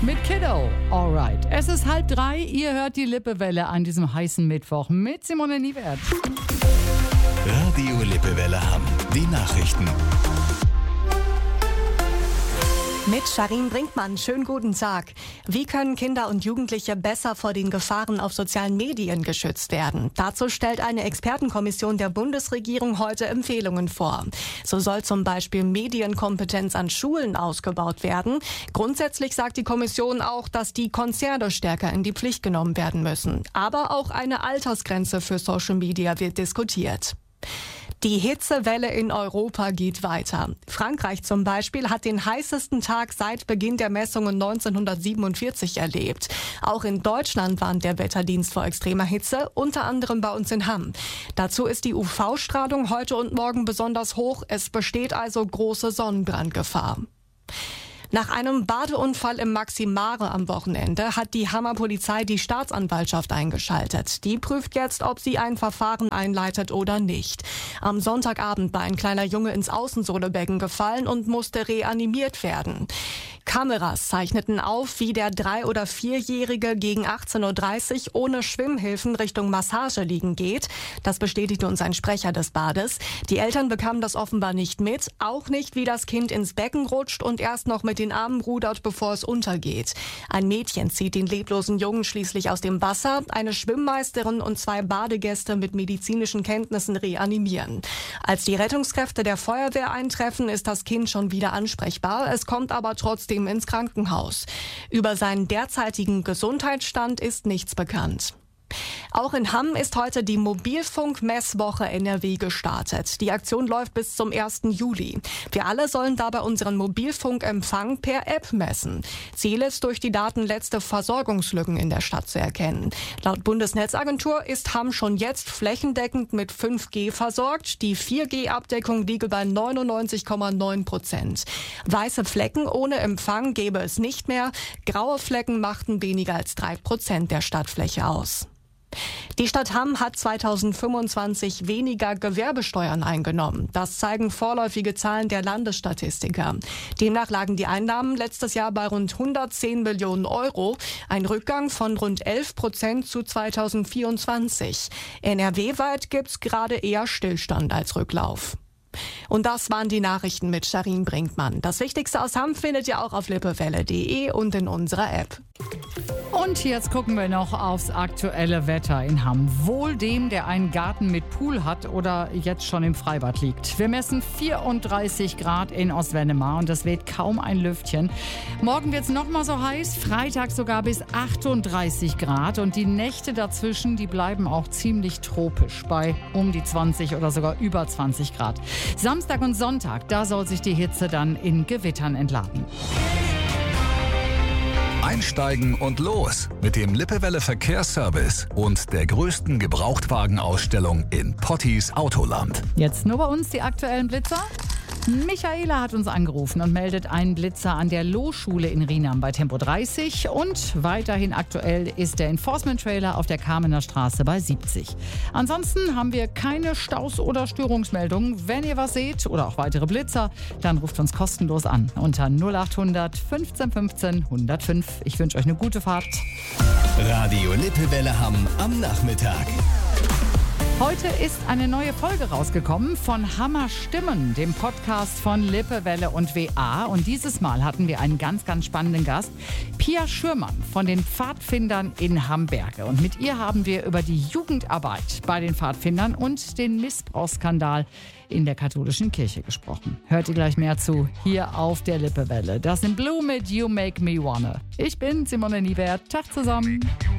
Mit Kiddo. Alright. Es ist 2:30. Ihr hört die Lippewelle an diesem heißen Mittwoch mit Simone Niewert. Radio Lippewelle Hamm. Die Nachrichten. Mit Sharin Brinkmann. Schönen guten Tag. Wie können Kinder und Jugendliche besser vor den Gefahren auf sozialen Medien geschützt werden? Dazu stellt eine Expertenkommission der Bundesregierung heute Empfehlungen vor. So soll zum Beispiel Medienkompetenz an Schulen ausgebaut werden. Grundsätzlich sagt die Kommission auch, dass die Konzerne stärker in die Pflicht genommen werden müssen. Aber auch eine Altersgrenze für Social Media wird diskutiert. Die Hitzewelle in Europa geht weiter. Frankreich zum Beispiel hat den heißesten Tag seit Beginn der Messungen 1947 erlebt. Auch in Deutschland warnt der Wetterdienst vor extremer Hitze, unter anderem bei uns in Hamm. Dazu ist die UV-Strahlung heute und morgen besonders hoch. Es besteht also große Sonnenbrandgefahr. Nach einem Badeunfall im Maximare am Wochenende hat die Hammer Polizei die Staatsanwaltschaft eingeschaltet. Die prüft jetzt, ob sie ein Verfahren einleitet oder nicht. Am Sonntagabend war ein kleiner Junge ins Außensohlebecken gefallen und musste reanimiert werden. Kameras zeichneten auf, wie der 3- oder 4-Jährige gegen 18:30 Uhr ohne Schwimmhilfen Richtung Massage liegen geht. Das bestätigte uns ein Sprecher des Bades. Die Eltern bekamen das offenbar nicht mit, auch nicht, wie das Kind ins Becken rutscht und erst noch mit den Armen rudert, bevor es untergeht. Ein Mädchen zieht den leblosen Jungen schließlich aus dem Wasser. Eine Schwimmmeisterin und 2 Badegäste mit medizinischen Kenntnissen reanimieren. Als die Rettungskräfte der Feuerwehr eintreffen, ist das Kind schon wieder ansprechbar. Es kommt aber trotzdem ins Krankenhaus. Über seinen derzeitigen Gesundheitsstand ist nichts bekannt. Auch in Hamm ist heute die Mobilfunk-Messwoche NRW gestartet. Die Aktion läuft bis zum 1. Juli. Wir alle sollen dabei unseren Mobilfunkempfang per App messen. Ziel ist, durch die Daten letzte Versorgungslücken in der Stadt zu erkennen. Laut Bundesnetzagentur ist Hamm schon jetzt flächendeckend mit 5G versorgt. Die 4G-Abdeckung liege bei 99,9%. Weiße Flecken ohne Empfang gäbe es nicht mehr. Graue Flecken machten weniger als 3% der Stadtfläche aus. Die Stadt Hamm hat 2025 weniger Gewerbesteuern eingenommen. Das zeigen vorläufige Zahlen der Landesstatistiker. Demnach lagen die Einnahmen letztes Jahr bei rund 110 Millionen Euro. Ein Rückgang von rund 11% zu 2024. NRW-weit gibt's gerade eher Stillstand als Rücklauf. Und das waren die Nachrichten mit Sharin Brinkmann. Das Wichtigste aus Hamm findet ihr auch auf lippewelle.de und in unserer App. Und jetzt gucken wir noch aufs aktuelle Wetter in Hamm. Wohl dem, der einen Garten mit Pool hat oder jetzt schon im Freibad liegt. Wir messen 34 Grad in Ostwendemar und es weht kaum ein Lüftchen. Morgen wird es noch mal so heiß, Freitag sogar bis 38 Grad. Und die Nächte dazwischen, die bleiben auch ziemlich tropisch bei um die 20 oder sogar über 20 Grad. Samstag und Sonntag, da soll sich die Hitze dann in Gewittern entladen. Einsteigen und los mit dem Lippewelle Verkehrsservice und der größten Gebrauchtwagenausstellung in Pottis Autoland. Jetzt nur bei uns die aktuellen Blitzer. Michaela hat uns angerufen und meldet einen Blitzer an der Lohschule in Rienam bei Tempo 30. Und weiterhin aktuell ist der Enforcement-Trailer auf der Kamener Straße bei 70. Ansonsten haben wir keine Staus- oder Störungsmeldungen. Wenn ihr was seht oder auch weitere Blitzer, dann ruft uns kostenlos an unter 0800 15 15 105. Ich wünsche euch eine gute Fahrt. Radio Lippewelle Hamm am Nachmittag. Heute ist eine neue Folge rausgekommen von Hammer Stimmen, dem Podcast von Lippewelle und WA. Und dieses Mal hatten wir einen ganz, ganz spannenden Gast, Pia Schürmann von den Pfadfindern in Hamberge. Und mit ihr haben wir über die Jugendarbeit bei den Pfadfindern und den Missbrauchsskandal in der katholischen Kirche gesprochen. Hört ihr gleich mehr zu, hier auf der Lippewelle. Das sind Blue mit You Make Me Wanna. Ich bin Simone Niewert. Tag zusammen.